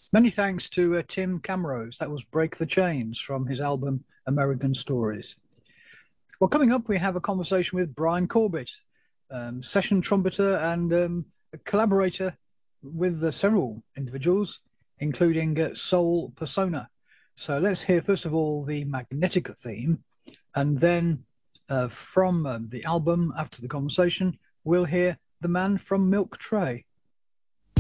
Many thanks to Tim Camrose. That was Break the Chains from his album American Stories. Well, coming up, we have a conversation with Brian Corbett, session trumpeter and a collaborator with several individuals, including Soul Persona. So let's hear, first of all, the Magnetica theme, and then from the album, after the conversation, we'll hear The Man from Milk Tray.